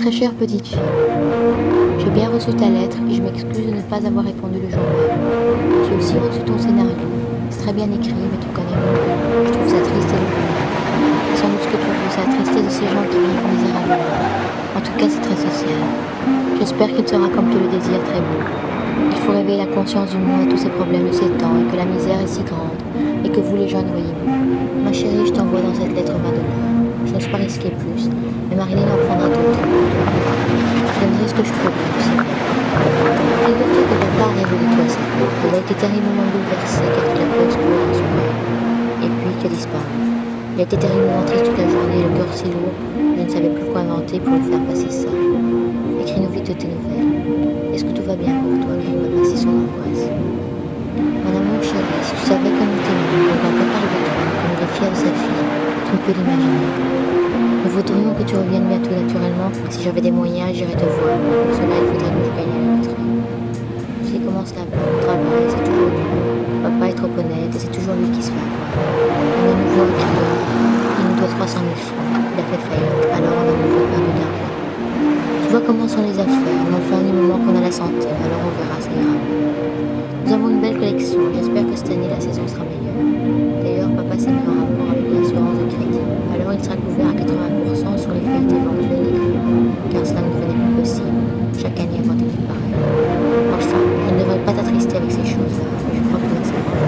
Très chère petite fille, j'ai bien reçu ta lettre et je m'excuse de ne pas avoir répondu le jour même. J'ai aussi reçu ton scénario. C'est très bien écrit, mais tu connais mon goût. Je trouve ça triste et lourd. C'est sans doute ce que tu veux, c'est la tristesse de ces gens qui vivent misérablement. En tout cas, c'est très social. J'espère qu'il sera comme tu le désires très beau. Il faut réveiller la conscience du monde à tous ces problèmes de ces temps et que la misère est si grande et que vous les jeunes voyez-vous. Ma chérie, je t'envoie dans cette lettre 20 $. Je n'ose pas risquer plus, mais Marilyn en prendra d'autres pour toi. Je donnerai ce que je pourrai, tu sais bien. Figure-toi que papa a rêvé de toi cette nuit. Il a été terriblement bouleversé car tu l'as pu explorer dans son rêve. Et puis tu as disparu. Il a été terriblement triste toute la journée, le cœur si lourd, je ne savais plus quoi inventer pour lui faire passer ça. Écris-nous vite de tes nouvelles. Est-ce que tout va bien pour toi car il m'a passé son angoisse. Mon amour chéri, si tu savais comme il t'aime, comme papa parle de toi, comme il est fier de sa fille, tu ne peux l'imaginer. Nous voudrions que tu reviennes bientôt naturellement. Si j'avais des moyens, j'irais te voir. Pour cela, il faudrait que je gagne à la loterie. Tu sais comment cela va. Au travail, c'est toujours dur. Papa est trop honnête et c'est toujours lui qui se fait avoir. On a un nouveau client. Il nous doit 300 000 francs. Il a fait faillite. Alors on a de nouveau perdu d'argent. Tu vois comment sont les affaires. Mais enfin, du moment qu'on a la santé, alors on verra, ça ira. Nous avons une belle collection. J'espère que cette année, la saison sera meilleure. D'ailleurs, papa s'est mis en rapport avec l'assurance de crédit. Alors il sera couvert à 80% sur les faillites éventuelles des clients, car cela ne devenait plus possible. Chaque année avant des pareil. Enfin, je ne devrais pas t'attrister avec ces choses-là, mais je crois que c'est bon.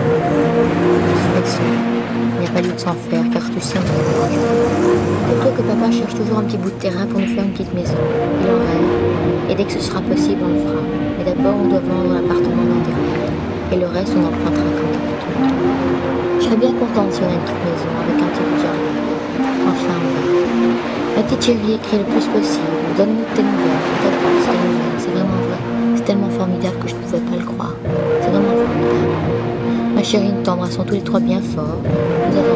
De toute façon, il n'y a pas lieu de s'en faire, car tu sais mon courage. Dis-toi que papa cherche toujours un petit bout de terrain pour nous faire une petite maison. Il en rêve, et dès que ce sera possible, on le fera. Mais d'abord, on doit vendre l'appartement dans des rêves, et le reste, on empruntera quand on tout. Je serais bien contente si on a une petite maison avec un petit bout de jardin. Enfin, on verra. Ma petite chérie, écris le plus possible. Donne-nous tes nouvelles. Tes nouvelles. C'est vraiment vrai. C'est tellement formidable que je ne pouvais pas le croire. C'est vraiment formidable. Ma chérie, nous t'embrassons tous les trois bien fort. Nous attendons